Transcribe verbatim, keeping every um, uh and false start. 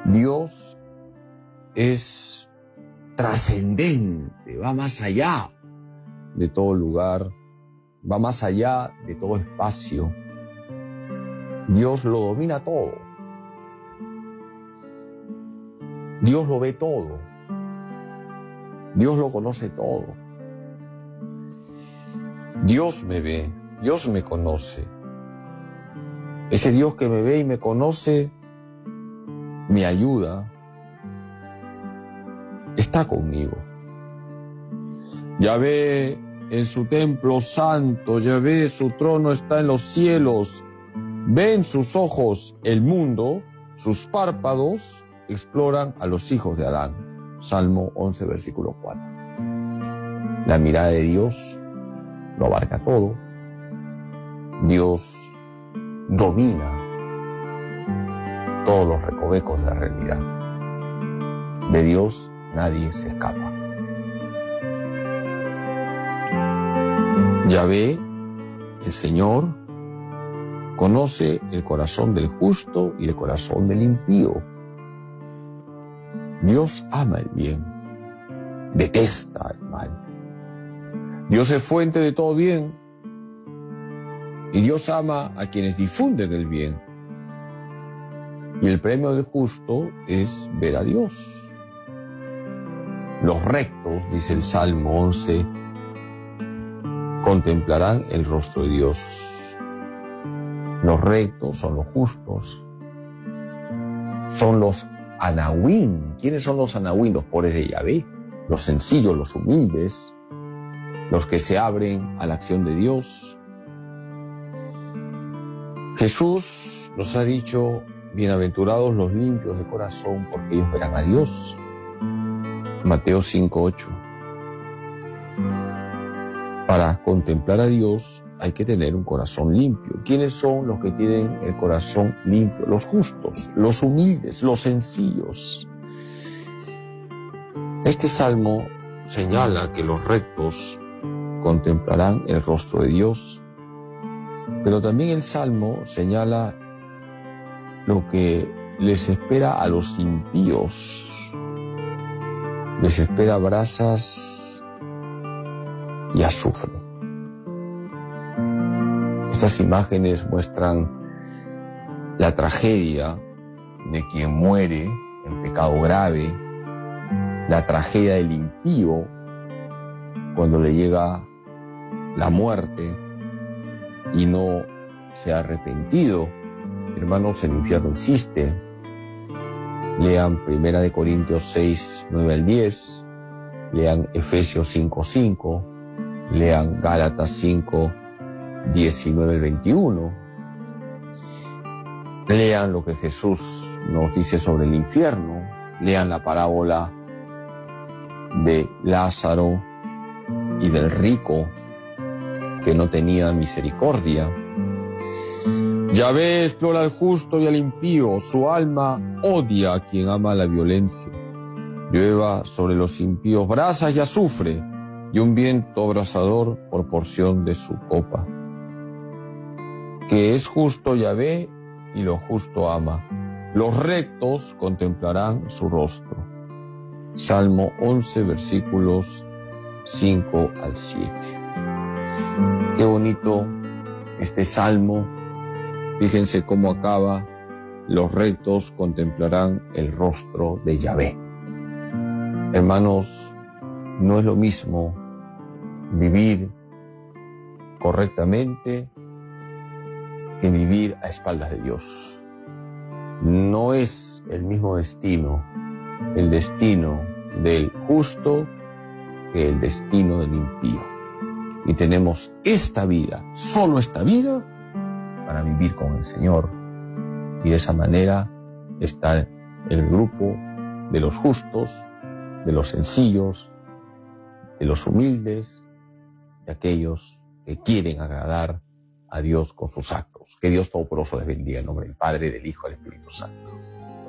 Dios es trascendente, va más allá de todo lugar, va más allá de todo espacio. Dios lo domina todo. Dios lo ve todo. Dios lo conoce todo. Dios me ve, Dios me conoce. Ese Dios que me ve y me conoce, me ayuda, está conmigo. Yahvé en su templo santo, Yahvé su trono está en los cielos. Ven sus ojos el mundo, sus párpados exploran a los hijos de Adán. Salmo once, versículo cuatro. La mirada de Dios lo abarca todo. Dios domina todos los recovecos de la realidad. De Dios nadie se escapa. Yahvé, el Señor, conoce el corazón del justo y el corazón del impío. Dios ama el bien, detesta el mal. Dios es fuente de todo bien y Dios ama a quienes difunden el bien. Y el premio del justo es ver a Dios. Los rectos, dice el Salmo once, contemplarán el rostro de Dios. Los rectos son los justos, son los anahuín. ¿Quiénes son los anahuín? Los pobres de Yahvé, los sencillos, los humildes, los que se abren a la acción de Dios. Jesús nos ha dicho: bienaventurados los limpios de corazón, porque ellos verán a Dios. Mateo cinco, ocho. Para contemplar a Dios hay que tener un corazón limpio. ¿Quiénes son los que tienen el corazón limpio? Los justos, los humildes, los sencillos. Este salmo señala que los rectos contemplarán el rostro de Dios, pero también el salmo señala lo que les espera a los impíos. Les espera brasas y azufre. Estas imágenes muestran la tragedia de quien muere en pecado grave, la tragedia del impío cuando le llega la muerte y no se ha arrepentido. Hermanos, el infierno existe. Lean Primera de Corintios seis, nueve al diez, lean Efesios cinco, cinco, lean Gálatas cinco, diecinueve al veintiuno. Lean lo que Jesús nos dice sobre el infierno. Lean la parábola de Lázaro y del rico que no tenía misericordia. Yahvé explora al justo y al impío, su alma odia a quien ama la violencia. Llueva sobre los impíos brasas y azufre, y un viento abrasador por porción de su copa. Que es justo Yahvé y lo justo ama. Los rectos contemplarán su rostro. Salmo once, versículos cinco al siete. Qué bonito este salmo. Fíjense cómo acaba: los rectos contemplarán el rostro de Yahvé. Hermanos, no es lo mismo vivir correctamente que vivir a espaldas de Dios. No es el mismo destino, el destino del justo, que el destino del impío. Y tenemos esta vida, solo esta vida, para vivir con el Señor. Y de esa manera está el grupo de los justos, de los sencillos, de los humildes, de aquellos que quieren agradar a Dios con sus actos. Que Dios Todopoderoso les bendiga en nombre del Padre, del Hijo y del Espíritu Santo.